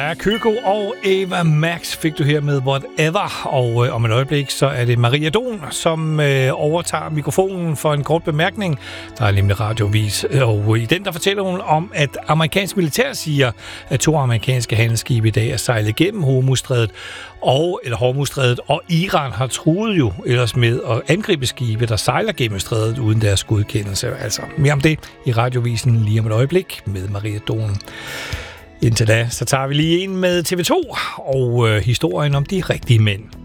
Ja, Kygo og Ava Max fik du her med Whatever, og om et øjeblik så er det Maria Don, som overtager mikrofonen for en kort bemærkning. Der er nemlig radiovis, og i den der fortæller hun om, at amerikansk militær siger, at 2 amerikanske handelsskibe i dag er sejlet gennem Hormuzstrædet, og Iran har truet jo ellers med at angribe skibe, der sejler gennem strædet uden deres godkendelse. Altså mere om det i radiovisen lige om et øjeblik med Maria Don. Indtil da, så tager vi lige en med TV2 og historien om de rigtige mænd.